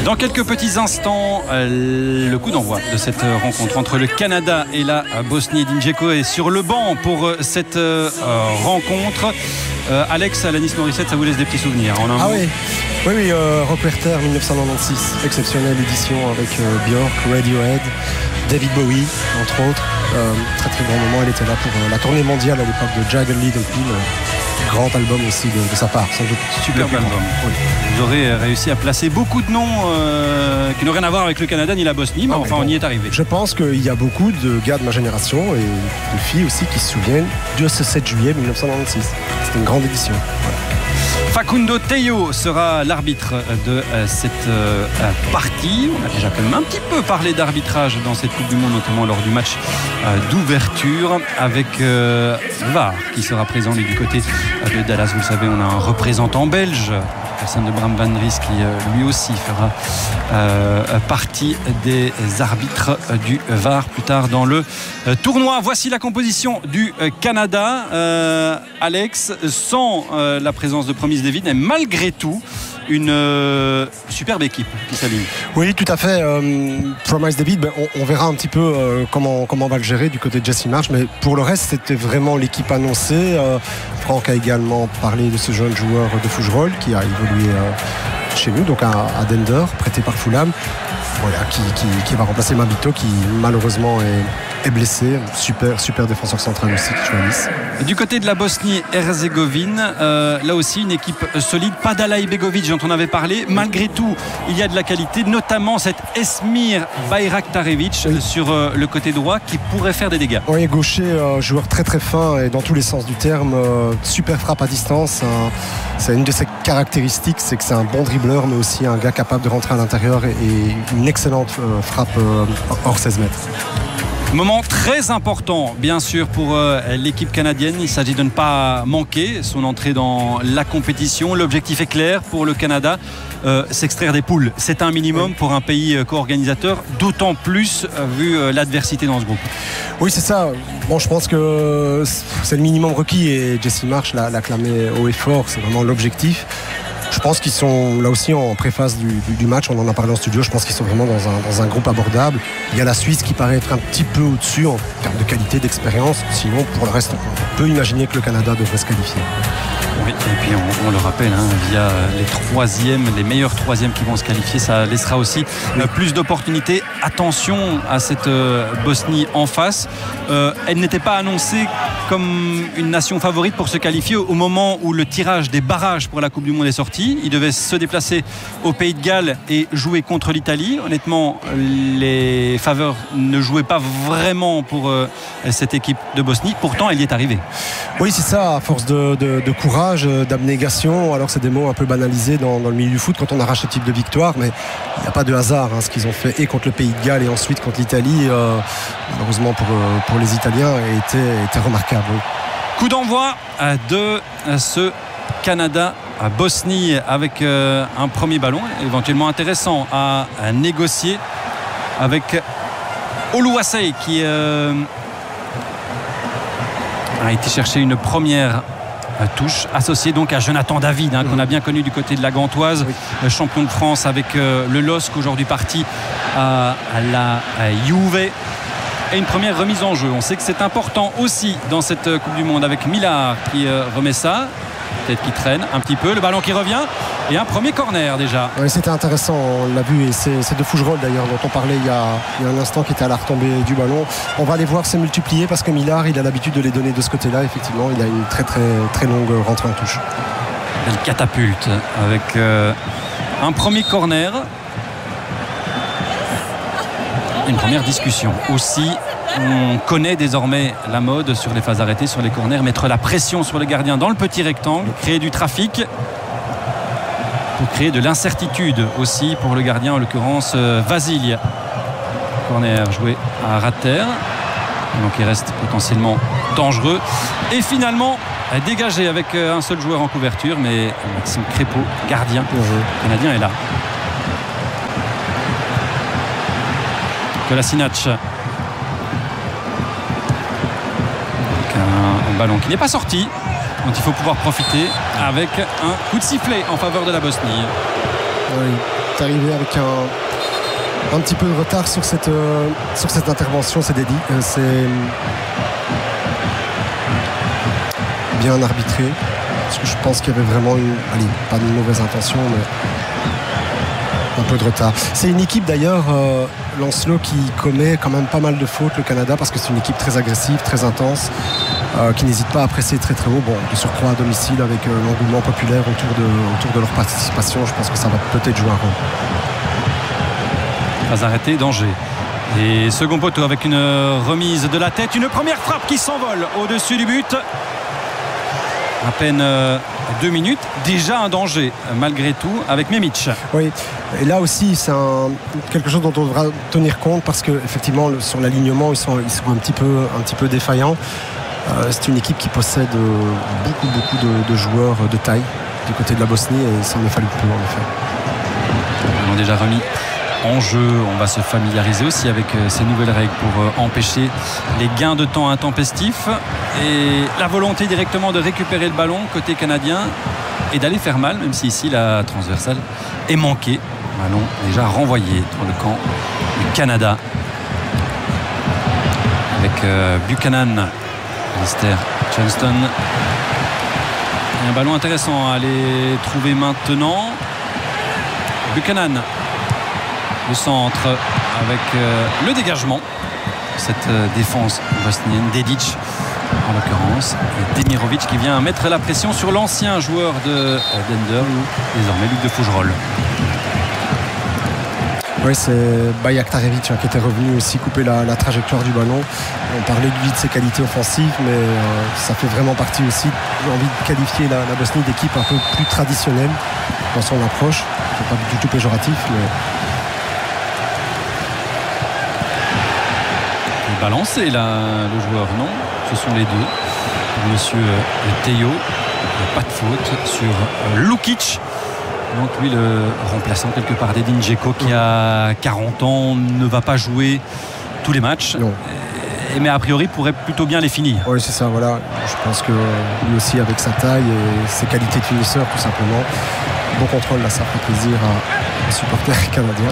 Dans quelques petits instants, le coup d'envoi de cette rencontre entre le Canada et la Bosnie. Edin Dzeko est sur le banc pour cette rencontre. Alex, Alanis Morissette, ça vous laisse des petits souvenirs en un mot. Oui, Reperter 1996, exceptionnelle édition avec Björk, Radiohead, David Bowie, entre autres. Très très grand moment, elle était là pour la tournée mondiale à l'époque de Jagged Little Pill. Grand album aussi de sa part, sans doute. Superbe album. Oui. Vous aurez réussi à placer beaucoup de noms qui n'ont rien à voir avec le Canada ni la Bosnie, mais enfin on y est arrivé. Je pense qu'il y a beaucoup de gars de ma génération et de filles aussi qui se souviennent de ce 7 juillet 1996. C'était une grande édition. Voilà. Facundo Tello sera l'arbitre de cette partie. On a déjà quand même un petit peu parlé d'arbitrage dans cette Coupe du Monde, notamment lors du match d'ouverture avec VAR qui sera présent lui, du côté de Dallas. Vous le savez, on a un représentant belge, personne de Bram Van Ries, qui lui aussi fera partie des arbitres du VAR plus tard dans le tournoi. Voici la composition du Canada. Alex, sans la présence de Promise David, mais malgré tout une superbe équipe qui s'aligne. Oui, tout à fait. Promise David, on verra un petit peu comment on va le gérer du côté de Jesse Marsch, mais pour le reste, c'était vraiment l'équipe annoncée. Franck a également parlé de ce jeune joueur de Fougerolles qui a évolué chez nous, donc à Denver, prêté par Fulham. Voilà, qui va remplacer Mabito, qui malheureusement est blessé. Super défenseur central aussi qui joue à Nice. Du côté de la Bosnie-Herzégovine, là aussi une équipe solide. Pas d'Alay Begovic dont on avait parlé. Malgré tout, il y a de la qualité, notamment cet Esmir Bayraktarevic sur le côté droit qui pourrait faire des dégâts. Oui, gaucher, joueur très très fin et dans tous les sens du terme. Super frappe à distance. C'est une de ses caractéristiques, c'est que c'est un bon dribbleur, mais aussi un gars capable de rentrer à l'intérieur et une excellente frappe hors 16 mètres. Moment très important, bien sûr, pour l'équipe canadienne. Il s'agit de ne pas manquer son entrée dans la compétition. L'objectif est clair pour le Canada, s'extraire des poules. C'est un minimum pour un pays co-organisateur, d'autant plus vu l'adversité dans ce groupe. Oui, c'est ça. Bon, je pense que c'est le minimum requis et Jesse Marsch l'a clamé haut et fort. C'est vraiment l'objectif. Je pense qu'ils sont là aussi en préface du match, on en a parlé en studio, je pense qu'ils sont vraiment dans un groupe abordable. Il y a la Suisse qui paraît être un petit peu au-dessus en termes de qualité, d'expérience. Sinon, pour le reste, on peut imaginer que le Canada devrait se qualifier. Oui, et puis on le rappelle, via les meilleurs troisièmes qui vont se qualifier, ça laissera aussi plus d'opportunités. Attention à cette Bosnie en face. Elle n'était pas annoncée comme une nation favorite pour se qualifier au moment où le tirage des barrages pour la Coupe du Monde est sorti. Ils devaient se déplacer au Pays de Galles et jouer contre l'Italie. Honnêtement, les faveurs ne jouaient pas vraiment pour cette équipe de Bosnie. Pourtant, elle y est arrivée. Oui, c'est ça, à force de courage, d'abnégation. Alors c'est des mots un peu banalisés dans le milieu du foot quand on arrache ce type de victoire, mais il n'y a pas de hasard. Ce qu'ils ont fait et contre le Pays de Galles et ensuite contre l'Italie, malheureusement pour les Italiens, était remarquable. Coup d'envoi de ce Canada à Bosnie avec un premier ballon éventuellement intéressant à négocier avec Oluwaseyi qui a été chercher une première touche, associée donc à Jonathan David, qu'on a bien connu du côté de la Gantoise, champion de France avec le LOSC, aujourd'hui parti à la Juve. Et une première remise en jeu. On sait que c'est important aussi dans cette Coupe du Monde avec Millard qui remet ça. Peut-être qu'il traîne un petit peu. Le ballon qui revient. Et un premier corner déjà. Oui, c'était intéressant. On l'a vu. Et c'est de Fougerolles d'ailleurs dont on parlait il y a un instant qui était à la retombée du ballon. On va les voir se multiplier parce que Millard, il a l'habitude de les donner de ce côté-là. Effectivement, il a une très très très longue rentrée en touche. Elle catapulte avec un premier corner. Une première discussion aussi. On connaît désormais la mode sur les phases arrêtées, sur les corners, mettre la pression sur les gardiens dans le petit rectangle, créer du trafic pour créer de l'incertitude aussi pour le gardien, en l'occurrence Vasile. Corner joué à ras de terre, donc il reste potentiellement dangereux et finalement dégagé avec un seul joueur en couverture, mais Maxime Crépeau, gardien canadien, est là. Kolasinac, un ballon qui n'est pas sorti, dont il faut pouvoir profiter avec un coup de sifflet en faveur de la Bosnie. Oui. est arrivé avec un petit peu de retard sur cette intervention. C'est bien arbitré, parce que je pense qu'il y avait vraiment pas de mauvaise intention, mais un peu de retard. C'est une équipe d'ailleurs, Lancelot, qui commet quand même pas mal de fautes, le Canada, parce que c'est une équipe très agressive, très intense, qui n'hésite pas à presser très très haut. Bon, de surcroît à domicile, avec l'engouement populaire autour de leur participation, je pense que ça va peut-être jouer un rôle. Pas arrêté, danger. Et second poteau avec une remise de la tête, une première frappe qui s'envole au-dessus du but. À peine 2 minutes, déjà un danger malgré tout avec Memic. Oui, et là aussi c'est quelque chose dont on devra tenir compte, parce que effectivement sur l'alignement ils sont un petit peu défaillants. C'est une équipe qui possède beaucoup de joueurs de taille du côté de la Bosnie, et ça en a fallu peu en effet. On a déjà remis en jeu. On va se familiariser aussi avec ces nouvelles règles pour empêcher les gains de temps intempestifs et la volonté directement de récupérer le ballon côté canadien et d'aller faire mal, même si ici la transversale est manquée. Ballon déjà renvoyé dans le camp du Canada avec Buchanan, Lister, Johnston. Et un ballon intéressant à aller trouver maintenant. Buchanan, le centre avec le dégagement, cette défense bosnienne, Dedic en l'occurrence, et Demirovic qui vient mettre la pression sur l'ancien joueur de Dender, désormais Luc de Fougerolles. Oui, c'est Bajaktarevic qui était revenu aussi couper la trajectoire du ballon. On parlait lui de ses qualités offensives, mais ça fait vraiment partie aussi, j'ai envie de qualifier la Bosnie d'équipe un peu plus traditionnelle dans son approche. C'est pas du tout péjoratif, mais balancé là le joueur, non, ce sont les deux. Monsieur Théo, pas de faute sur Lukic, donc lui le remplaçant quelque part d'Edin Dzeko, qui a 40 ans, ne va pas jouer tous les matchs, mais a priori pourrait plutôt bien les finir. Oui, c'est ça, voilà. Je pense que lui aussi, avec sa taille et ses qualités de finisseur, tout simplement, bon contrôle là, ça fait plaisir aux supporters canadiens.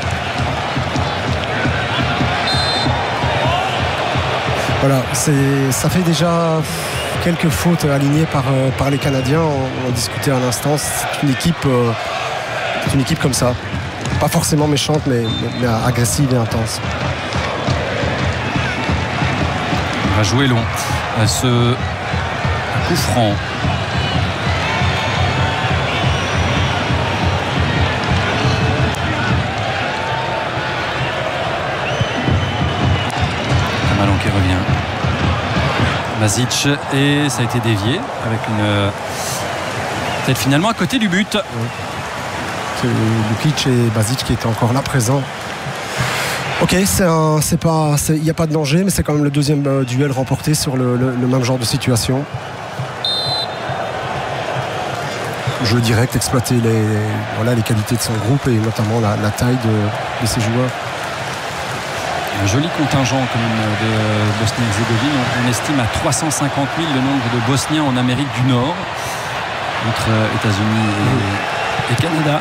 Voilà, ça fait déjà quelques fautes alignées par les Canadiens. On discutait à l'instant, c'est une équipe comme ça. Pas forcément méchante, mais agressive et intense. On va jouer long. Ce coup franc. Un ballon qui revient. Basic, et ça a été dévié avec une tête finalement à côté du but. C'est Lukic et Basic qui étaient encore là présents. Ok, il n'y a pas de danger, mais c'est quand même le deuxième duel remporté sur le même genre de situation. Jeu direct, exploiter les qualités de son groupe et notamment la taille de ses joueurs. Un joli contingent quand même de Bosnie-Herzégovine. On estime à 350 000 le nombre de Bosniens en Amérique du Nord, entre États-Unis et Canada.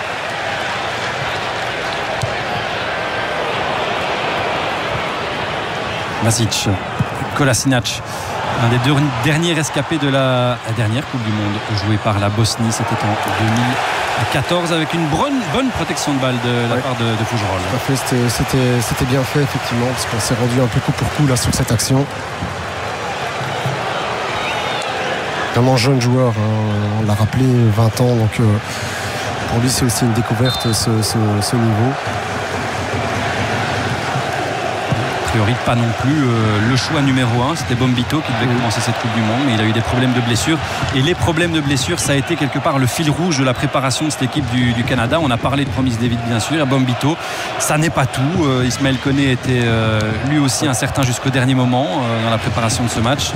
Masic, Kolasinac, un des deux derniers rescapés de la dernière Coupe du Monde jouée par la Bosnie. C'était en 2014 avec une bonne protection de balle de la part de Fougerolles. Tout à fait, c'était bien fait effectivement, parce qu'on s'est rendu un peu coup pour coup là sur cette action. Vraiment jeune joueur, hein, on l'a rappelé, 20 ans, donc pour lui c'est aussi une découverte ce niveau. A priori pas non plus le choix numéro 1, c'était Bombito qui devait commencer cette Coupe du Monde, mais il a eu des problèmes de blessures, et les problèmes de blessures, ça a été quelque part le fil rouge de la préparation de cette équipe du Canada. On a parlé de Promise David bien sûr, et Bombito, ça n'est pas tout. Ismaël Koné était lui aussi incertain jusqu'au dernier moment dans la préparation de ce match,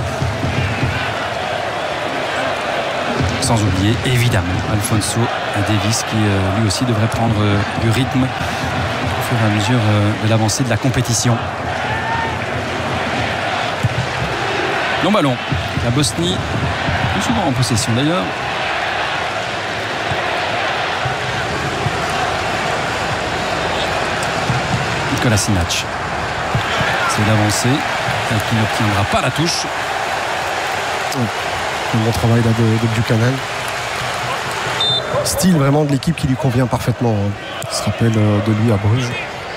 sans oublier évidemment Alphonso Davies qui lui aussi devrait prendre du rythme au fur et à mesure de l'avancée de la compétition. Long ballon, la Bosnie plus souvent en possession d'ailleurs. Kolasinac. C'est d'avancer, qui n'obtiendra pas la touche. Un bon travail là de Buchanan. Style vraiment de l'équipe qui lui convient parfaitement. On se rappelle de lui à Bruges.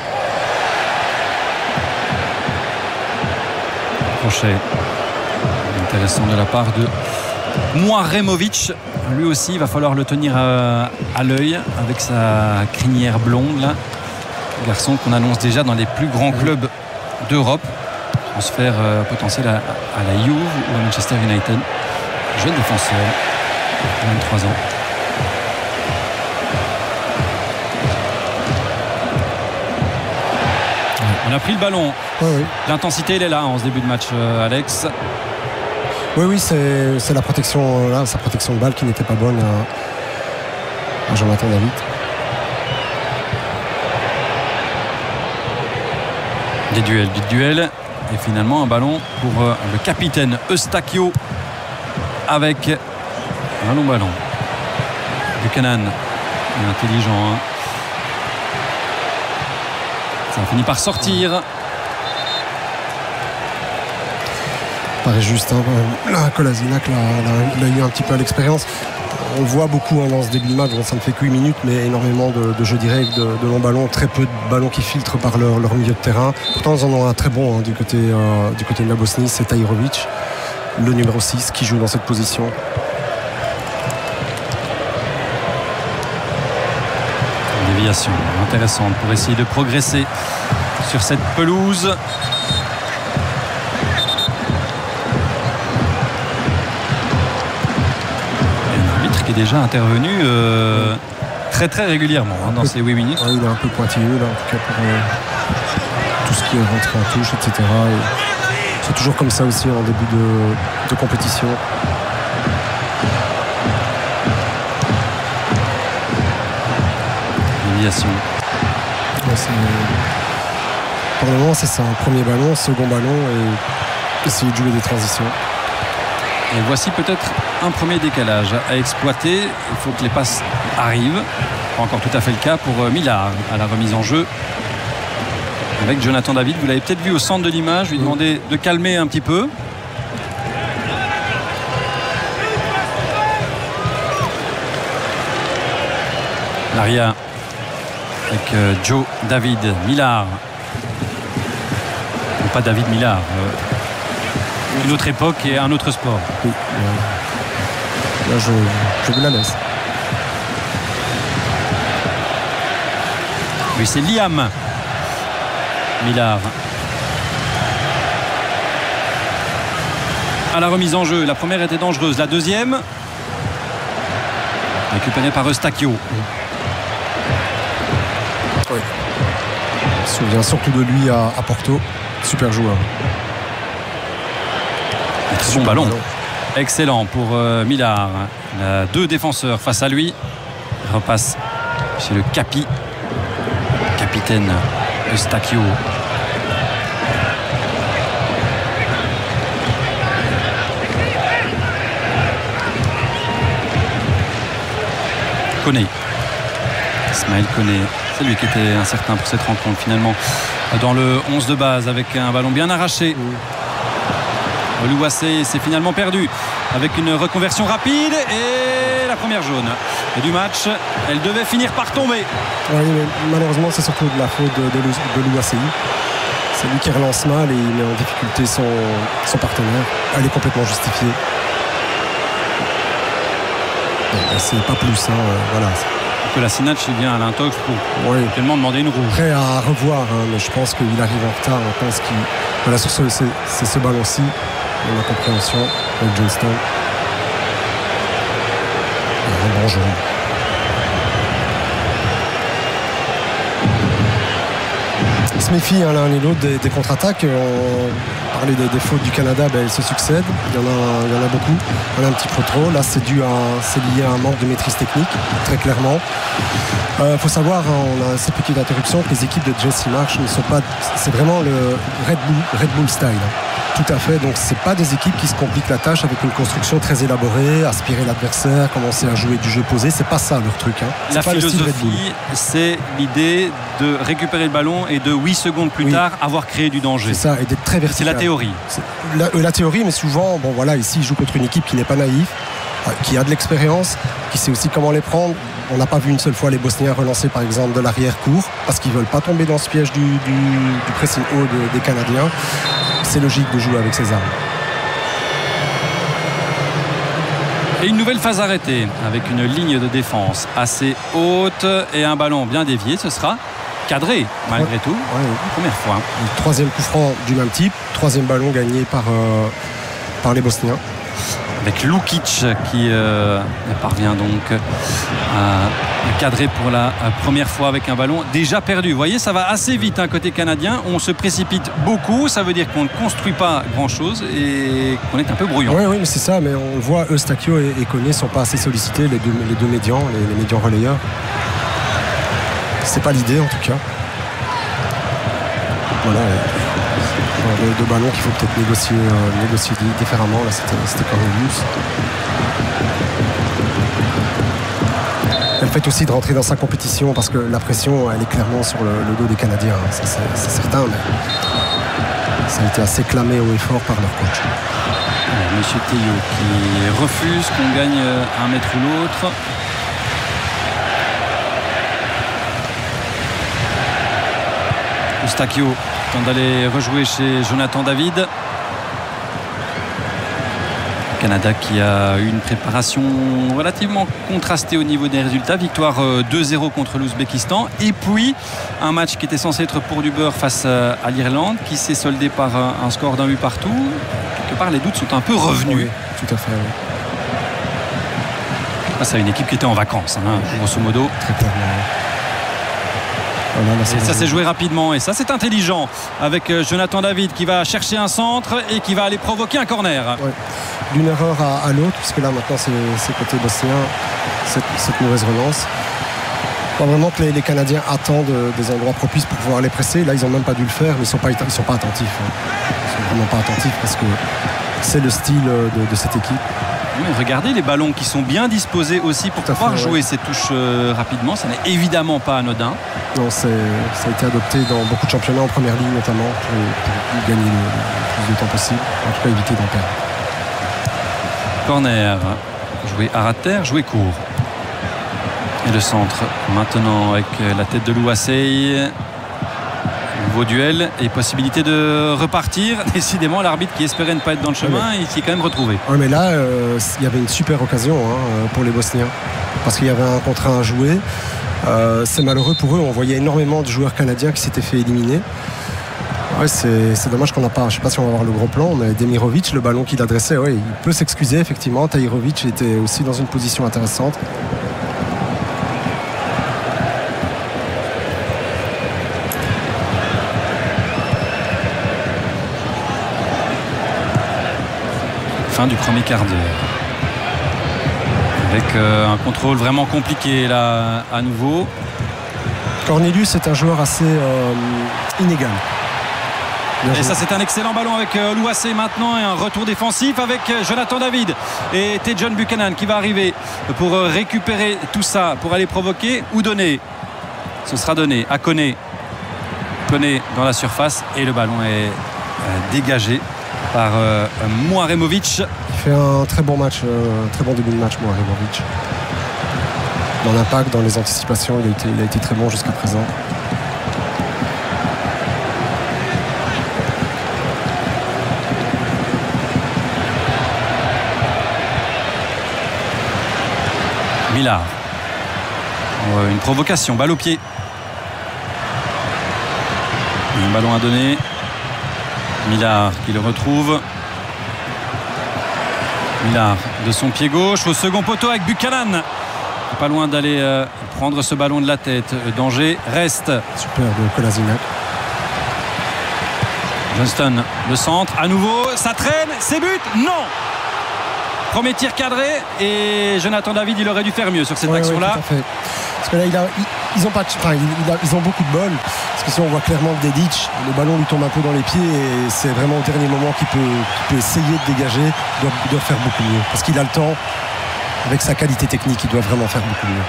Crochet intéressant de la part de Moiremovic. Lui aussi, il va falloir le tenir à l'œil avec sa crinière blonde là. Garçon qu'on annonce déjà dans les plus grands clubs d'Europe. Transfert potentiel à la Juve ou à Manchester United. Jeune défenseur, 23 ans. On a pris le ballon. Oui. L'intensité, elle est là en ce début de match, Alex. Oui, c'est la protection, là, sa protection de balle qui n'était pas bonne à Jonathan David. Des duels. Et finalement, un ballon pour le capitaine Eustachio avec un long ballon. Buchanan, il est intelligent. Hein. Ça a fini par sortir. Paraît juste, hein. Kolasinac il a eu un petit peu à l'expérience. On le voit beaucoup dans ce début de match. Bon, ça ne fait que 8 minutes, mais énormément de jeux directs, de longs ballons, très peu de ballons qui filtrent par leur milieu de terrain. Pourtant, ils en ont un très bon du côté de la Bosnie, c'est Tahirovic, le numéro 6, qui joue dans cette position. Une déviation intéressante pour essayer de progresser sur cette pelouse. Qui est déjà intervenu très très régulièrement dans ces 8 minutes. Il est un peu pointilleux là, en tout cas pour tout ce qui est rentré en touche, etc. Et c'est toujours comme ça aussi en début de compétition. Déviation. Pour le moment, c'est ça. Premier ballon, second ballon et essayer de jouer des transitions. Et voici peut-être un premier décalage à exploiter. Il faut que les passes arrivent. Pas encore tout à fait le cas pour Millard à la remise en jeu. Avec Jonathan David, vous l'avez peut-être vu au centre de l'image, lui demander de calmer un petit peu. L'aria avec Joe David Millard. Non, pas David Millard. Une autre époque et un autre sport. Oui. Là, je vous la laisse. Oui, c'est Liam Millard. À la remise en jeu, la première était dangereuse. La deuxième, récupérée par Eustachio. Oui. Je me souviens surtout de lui à Porto. Super joueur. Très bon ballon. Excellent pour Millard. Il a 2 défenseurs face à lui. Il repasse chez le capitaine Eustachio. Koné. Ismaël Koné. C'est lui qui était incertain pour cette rencontre finalement. Dans le 11 de base avec un ballon bien arraché. Oluwaseyi s'est finalement perdu avec une reconversion rapide et la première jaune du match. Elle devait finir par tomber. Oui, mais malheureusement, c'est surtout de la faute de Oluwaseyi. C'est lui qui relance mal et il met en difficulté son partenaire. Elle est complètement justifiée. Bon, c'est pas plus. Voilà. Kolasinac vient à l'intox pour tellement demander une rouge. Prêt à revoir, mais je pense qu'il arrive en retard. Je pense qu'il voilà, sur ce ballon-ci. La compréhension avec Johnston. Un bon jeu. Ils se méfient l'un et l'autre des contre-attaques. On parlait des fautes du Canada, elles se succèdent. Il y en a beaucoup. Il y en a un petit peu trop. Là, c'est lié à un manque de maîtrise technique, très clairement. Il faut savoir, on a cette petite interruption, que les équipes de Jesse Marsh ne sont pas. C'est vraiment le Red Bull style. Tout à fait, donc c'est pas des équipes qui se compliquent la tâche avec une construction très élaborée, aspirer l'adversaire, commencer à jouer du jeu posé, c'est pas ça leur truc. La philosophie, c'est l'idée de récupérer le ballon et de 8 secondes plus tard avoir créé du danger. C'est ça, et d'être très vertical. C'est la théorie. La théorie, mais souvent, bon voilà, ici ils jouent contre une équipe qui n'est pas naïve, qui a de l'expérience, qui sait aussi comment les prendre. On n'a pas vu une seule fois les Bosniens relancer par exemple de l'arrière court parce qu'ils ne veulent pas tomber dans ce piège du pressing haut des Canadiens. C'est logique de jouer avec ces armes. Et une nouvelle phase arrêtée avec une ligne de défense assez haute et un ballon bien dévié. Ce sera cadré malgré tout. Première fois. Le troisième coup franc du même type. Troisième ballon gagné par les Bosniens. Avec Lukic qui parvient donc à cadrer pour la première fois avec un ballon déjà perdu. Vous voyez, ça va assez vite côté canadien. On se précipite beaucoup. Ça veut dire qu'on ne construit pas grand-chose et qu'on est un peu brouillon. Oui, mais c'est ça. Mais on le voit, Eustachio et Koné ne sont pas assez sollicités, les deux médians, les médians relayeurs. C'est pas l'idée en tout cas. Voilà. De ballons qu'il faut peut-être négocier différemment. Là, c'était Cornelius. Le fait aussi de rentrer dans sa compétition parce que la pression, elle est clairement sur le dos des Canadiens. Ça, c'est certain, mais ça a été assez clamé haut et fort par leur coach. Monsieur Théo qui refuse qu'on gagne un mètre ou l'autre. Eustachio tente d'aller rejouer chez Jonathan David. Le Canada qui a eu une préparation relativement contrastée au niveau des résultats. Victoire 2-0 contre l'Ouzbékistan. Et puis un match qui était censé être pour du beurre face à l'Irlande qui s'est soldé par un score d'un but partout. Quelque part les doutes sont un peu revenus. Oui, tout à fait. Oui. C'est une équipe qui était en vacances, grosso modo. Très clairement. Et ça s'est joué rapidement et ça c'est intelligent avec Jonathan David qui va chercher un centre et qui va aller provoquer un corner. Ouais. D'une erreur à l'autre, puisque là maintenant c'est côté bosnien cette mauvaise relance. Pas vraiment que les Canadiens attendent des endroits propices pour pouvoir les presser. Là ils n'ont même pas dû le faire, mais ils sont pas attentifs. Ils sont vraiment pas attentifs parce que c'est le style de cette équipe. Oui, regardez les ballons qui sont bien disposés aussi pour pouvoir jouer ces touches rapidement. Ça n'est évidemment pas anodin. Non, ça a été adopté dans beaucoup de championnats en première ligne notamment pour gagner le plus de temps possible. En tout cas éviter d'en perdre. Corner, joué à ras de terre, joué court. Et le centre maintenant avec la tête de Louassey. Nouveau duel et possibilité de repartir. Décidément l'arbitre qui espérait ne pas être dans le chemin, il s'y est quand même retrouvé. Oui, mais là il y avait une super occasion pour les Bosniens parce qu'il y avait un contre un à jouer. C'est malheureux pour eux, on voyait énormément de joueurs canadiens qui s'étaient fait éliminer. Ouais, c'est dommage qu'on n'a pas, je ne sais pas si on va avoir le gros plan, mais Demirovic, le ballon qu'il adressait, il peut s'excuser effectivement. Tahirovic était aussi dans une position intéressante. Fin du premier quart d'heure avec un contrôle vraiment compliqué là à nouveau. Cornelius est un joueur assez inégal. Et ça c'est un excellent ballon avec Louassey maintenant et un retour défensif avec Jonathan David et Tejon Buchanan qui va arriver pour récupérer tout ça, pour aller provoquer ou donner. Ce sera donné à Koné dans la surface et le ballon est dégagé par Moharemovic. Il fait un très bon match, très bon début de match, Moharemovic. Dans l'impact, dans les anticipations, il a été très bon jusqu'à présent. Millard. Une provocation, balle au pied. Un ballon à donner. Millard qui le retrouve. Millard de son pied gauche au second poteau avec Buchanan. Pas loin d'aller prendre ce ballon de la tête. Danger reste. Super de Kolasinac. Johnston, le centre, à nouveau, ça traîne, c'est but, non. Premier tir cadré et Jonathan David, il aurait dû faire mieux sur cette action-là. Oui, tout à fait. Parce que là, ils ont beaucoup de bol. Parce que si on voit clairement que Dedic, le ballon lui tombe un peu dans les pieds et c'est vraiment au dernier moment qu'il peut essayer de dégager. Il doit faire beaucoup mieux. Parce qu'il a le temps, avec sa qualité technique, il doit vraiment faire beaucoup mieux.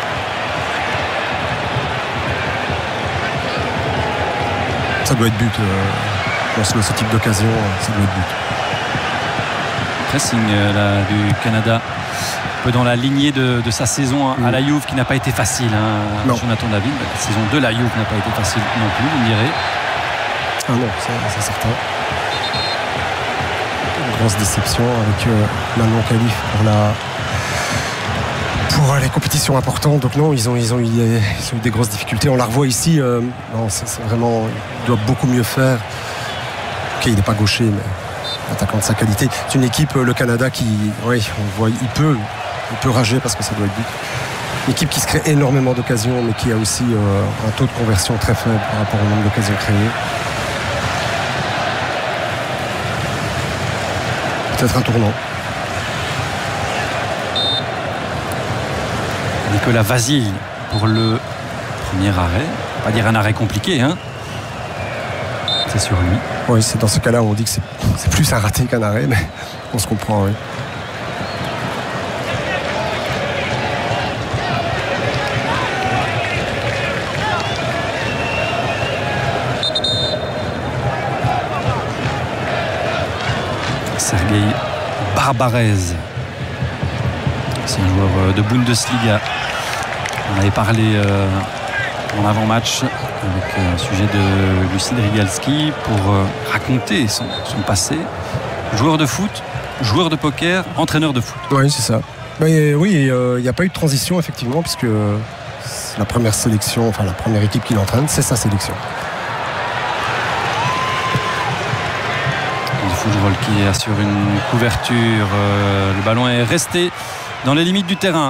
Ça doit être but. Dans ce type d'occasion, ça doit être but. Pressing là, du Canada. Un peu dans la lignée de sa saison à la Juve qui n'a pas été facile. Jonathan David, la saison de la Juve n'a pas été facile non plus, vous me direz. Ah non, c'est certain. Une grosse déception avec Manon Calif pour les compétitions importantes. Donc non, ils ont eu des grosses difficultés. On la revoit ici. Non, c'est vraiment, il doit beaucoup mieux faire. Ok, il n'est pas gaucher, mais attaquant de sa qualité. C'est une équipe, le Canada, qui, oui, on voit, il peut rager parce que ça doit être but. Une équipe qui se crée énormément d'occasions, mais qui a aussi un taux de conversion très faible par rapport au nombre d'occasions créées. Peut-être un tournant. Nicolas Vasile pour le premier arrêt. On va pas dire un arrêt compliqué, hein. C'est sur lui. Oui, c'est dans ce cas-là où on dit que c'est plus un raté qu'un arrêt, mais on se comprend, oui. Sergei Barbarez, c'est un joueur de Bundesliga. On avait parlé en avant-match avec un sujet de Lucide Rigalski pour raconter son passé. Joueur de foot, joueur de poker, entraîneur de foot. Oui, c'est ça. Mais, oui, il n'y a pas eu de transition effectivement, puisque la première sélection, enfin la première équipe qu'il entraîne, c'est sa sélection. Fougerolles qui assure une couverture. Le ballon est resté dans les limites du terrain.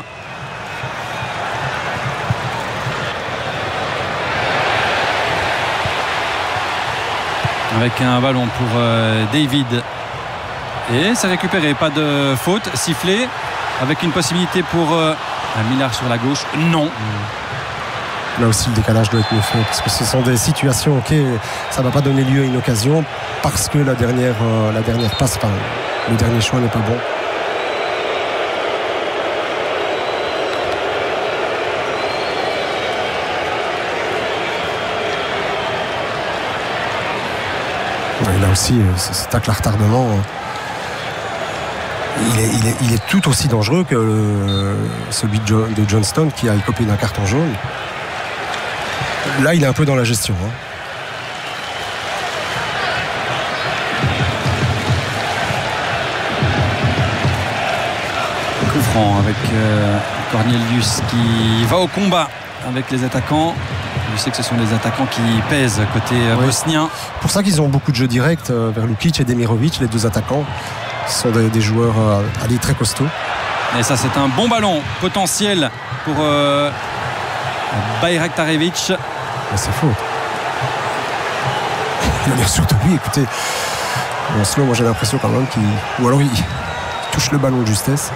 Avec un ballon pour David. Et c'est récupéré. Pas de faute. Sifflé. Avec une possibilité pour Millard sur la gauche. Non. Là aussi, le décalage doit être mieux fait. Parce que ce sont des situations, ok, ça ne va pas donner lieu à une occasion. Parce que la dernière passe, enfin, le dernier choix n'est pas bon. Et là aussi, ce tacle à retardement, il est tout aussi dangereux que celui de Johnston qui a écopé d'un carton jaune. Là, il est un peu dans la gestion. Coup franc avec Cornelius qui va au combat avec les attaquants. Je sais que ce sont les attaquants qui pèsent côté bosnien. C'est pour ça qu'ils ont beaucoup de jeux directs vers Lukic et Demirovic, les deux attaquants. Ce sont des joueurs très costauds. Et ça, c'est un bon ballon potentiel pour Bayraktarevic. C'est faux. Il a l'air sûr de lui, écoutez. En slow, moi j'ai l'impression quand même qu'il. Ou alors il touche le ballon de justesse.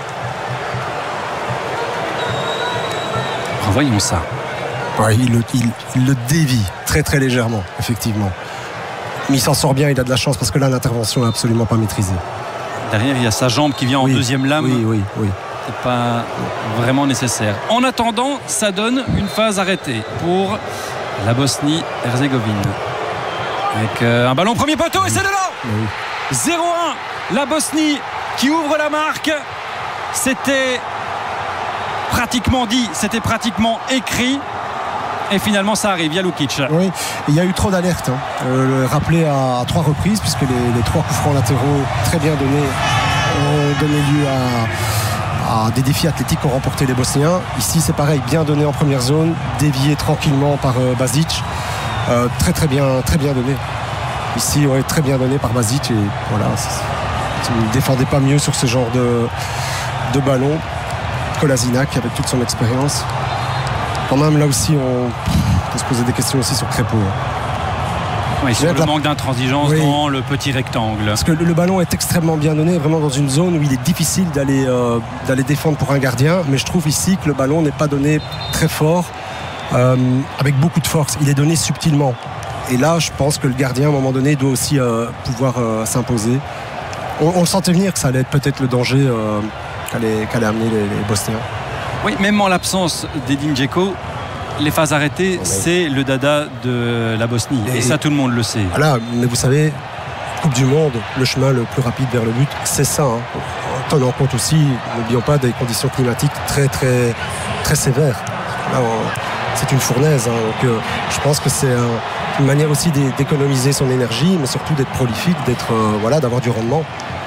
Revoyons ça. Ouais, il le dévie très très légèrement, effectivement. Mais il s'en sort bien, il a de la chance parce que là l'intervention n'est absolument pas maîtrisée. Derrière, il y a sa jambe qui vient en deuxième lame. Oui. C'est pas vraiment nécessaire. En attendant, ça donne une phase arrêtée pour la Bosnie-Herzégovine. Avec un ballon premier poteau et c'est de là 0-1. La Bosnie qui ouvre la marque. C'était pratiquement dit, c'était pratiquement écrit. Et finalement, ça arrive. Il y a Lukic. Oui, il y a eu trop d'alertes. Rappelé à 3 reprises, puisque les 3 coups francs latéraux très bien donnés ont donné lieu à des défis athlétiques qu'ont remporté les Bosniens. Ici, c'est pareil, bien donné en première zone, dévié tranquillement par Basic. Très bien donné. Ici, très bien donné par Basic. Et voilà, il ne défendait pas mieux sur ce genre de ballon. Kolasinac, avec toute son expérience. Quand même, là aussi, on peut se poser des questions aussi sur Crépeau. Oui, sur le manque d'intransigeance dans le petit rectangle. Parce que le ballon est extrêmement bien donné, vraiment dans une zone où il est difficile d'aller défendre pour un gardien. Mais je trouve ici que le ballon n'est pas donné très fort avec beaucoup de force. Il est donné subtilement. Et là, je pense que le gardien, à un moment donné, doit aussi pouvoir s'imposer. On le sentait venir que ça allait être peut-être le danger qu'allait amener les Bosniens. Oui, même en l'absence d'Edin Dzeko, les phases arrêtées, c'est le dada de la Bosnie. Et ça, tout le monde le sait. Voilà, mais vous savez, Coupe du Monde, le chemin le plus rapide vers le but, c'est ça. En tenant compte aussi, n'oublions pas, des conditions climatiques très, très, très sévères. Là, c'est une fournaise. Donc, je pense que c'est une manière aussi d'économiser son énergie, mais surtout d'être prolifique, d'avoir du rendement.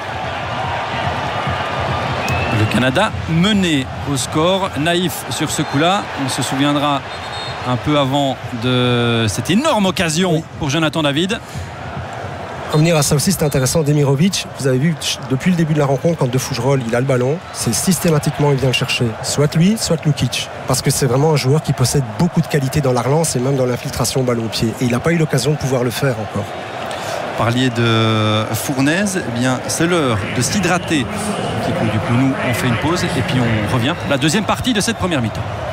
Le Canada mené au score, naïf sur ce coup-là. On se souviendra un peu avant de cette énorme occasion pour Jonathan David. Revenir à ça aussi, c'est intéressant. Demirovic, vous avez vu depuis le début de la rencontre, quand De Fougerolles il a le ballon, c'est systématiquement il vient le chercher. Soit lui, soit Lukic. Parce que c'est vraiment un joueur qui possède beaucoup de qualité dans la relance et même dans l'infiltration ballon au pied. Et il n'a pas eu l'occasion de pouvoir le faire encore. Vous parliez de fournaise, eh bien c'est l'heure de s'hydrater. Du coup, nous on fait une pause et puis on revient. La deuxième partie de cette première mi-temps.